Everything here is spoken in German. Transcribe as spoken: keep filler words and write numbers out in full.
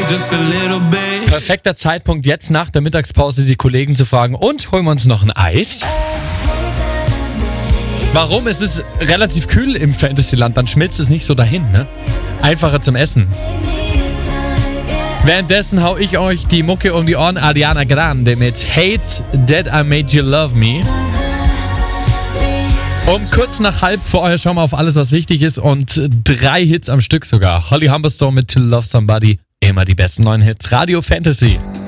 just a little bit. Perfekter Zeitpunkt, jetzt nach der Mittagspause die Kollegen zu fragen, und holen wir uns noch ein Eis? Warum? Es ist relativ kühl im Fantasyland, dann schmilzt es nicht so dahin, ne? Einfacher zum Essen. Währenddessen hau ich euch die Mucke um die Ohren. Ariana Grande mit Hate That I Made You Love Me. Um kurz nach halb vor euer schauen wir auf alles, was wichtig ist, und drei Hits am Stück sogar. Holly Humberstone mit To Love Somebody. Immer die besten neuen Hits. Radio Fantasy.